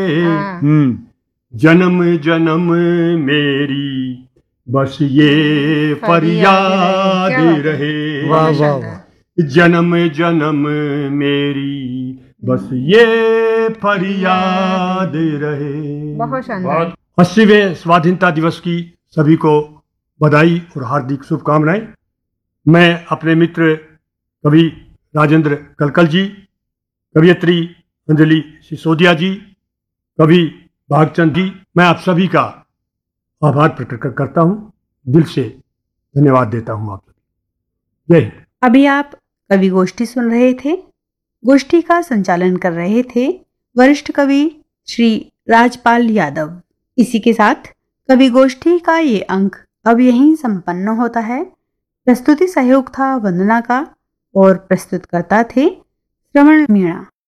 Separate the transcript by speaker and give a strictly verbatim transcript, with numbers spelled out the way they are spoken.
Speaker 1: हाँ।
Speaker 2: हम्म जन्म जन्म मेरी बस ये फरियाद रहे।
Speaker 1: वाह
Speaker 3: वाह,
Speaker 1: वाह
Speaker 3: वाह।
Speaker 1: वाह।
Speaker 2: जन्म जन्म मेरी बस ये फरियाद रहे।
Speaker 1: बहुत शानदार।
Speaker 2: अस्सीवें स्वाधीनता दिवस की सभी को बधाई और हार्दिक शुभकामनाएं। मैं अपने मित्र कवि राजेंद्र कलकल जी, कवियत्री अंजलि सिसोदिया जी, कवि भागचंद जी, मैं आप सभी का आभार प्रकट करता हूं, दिल से धन्यवाद देता हूं आप सभी। जय हिंद।
Speaker 3: अभी आप कवि गोष्ठी सुन रहे थे। गोष्ठी का संचालन कर रहे थे वरिष्ठ कवि श्री राजपाल यादव। इसी के साथ कवि गोष्ठी का ये अंक अब यहीं संपन्न होता है। प्रस्तुति सहयोग था वंदना का और प्रस्तुतकर्ता थे श्रवण मीणा।